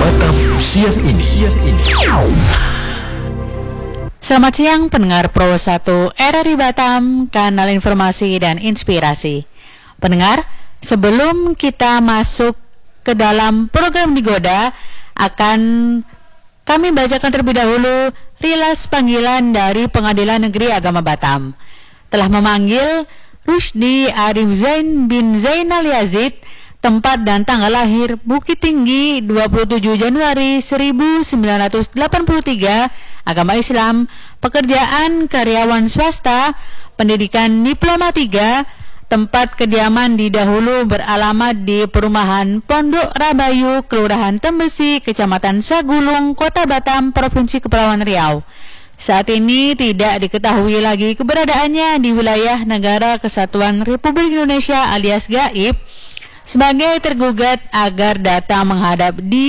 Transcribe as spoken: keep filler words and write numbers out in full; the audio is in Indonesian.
Batam siang ini. Siang ini. Selamat siang pendengar Pro satu R R I Batam, kanal informasi dan inspirasi. Pendengar, sebelum kita masuk ke dalam program Digoda, akan kami bacakan terlebih dahulu rilas panggilan dari Pengadilan Negeri Agama Batam. Telah memanggil Rusdi Arif Zain bin Zainal Yazid, tempat dan tanggal lahir Bukit Tinggi dua puluh tujuh Januari seribu sembilan ratus delapan puluh tiga, agama Islam, pekerjaan karyawan swasta, pendidikan diploma tiga, tempat kediaman didahulu beralamat di perumahan Pondok Rabayu, Kelurahan Tembesi, Kecamatan Sagulung, Kota Batam, Provinsi Kepulauan Riau. Saat ini tidak diketahui lagi keberadaannya di wilayah Negara Kesatuan Republik Indonesia alias gaib, sebagai tergugat agar datang menghadap di